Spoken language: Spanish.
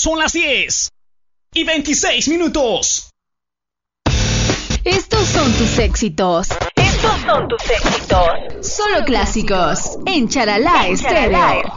Son las 10:26. Estos son tus éxitos. Solo clásicos en Charalá Estéreo.